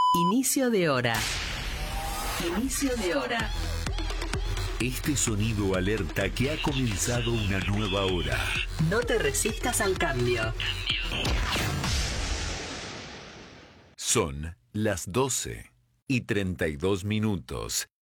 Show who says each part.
Speaker 1: Inicio de hora. Inicio de hora.
Speaker 2: Este sonido alerta que ha comenzado una nueva hora.
Speaker 1: No te resistas al cambio.
Speaker 2: Son las 12:32.